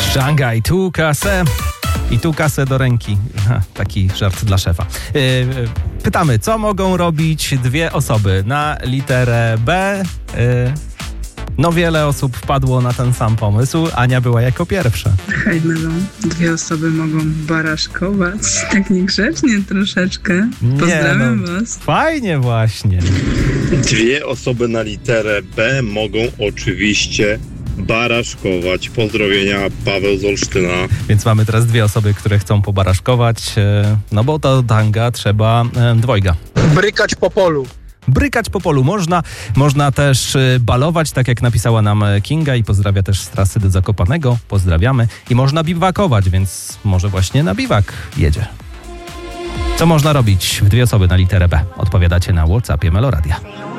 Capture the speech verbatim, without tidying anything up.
Szangaj, tu kasę i tu kasę do ręki. Ha, taki żart dla szefa. Yy, pytamy, co mogą robić dwie osoby na literę B? Yy, no wiele osób wpadło na ten sam pomysł. Ania była jako pierwsza. Hej Melon, dwie osoby mogą baraszkować. Tak niegrzecznie troszeczkę. Pozdrawiam Nie, no, was. Fajnie właśnie. Dwie osoby na literę B mogą oczywiście baraszkować. Pozdrowienia, Paweł z Olsztyna. Więc mamy teraz dwie osoby, które chcą pobaraszkować, no bo to tanga trzeba dwojga. Brykać po polu. Brykać po polu można, można też balować, tak jak napisała nam Kinga i pozdrawia też z trasy do Zakopanego. Pozdrawiamy. I można biwakować, więc może właśnie na biwak jedzie. Co można robić w dwie osoby na literę B? Odpowiadacie na WhatsAppie Meloradia.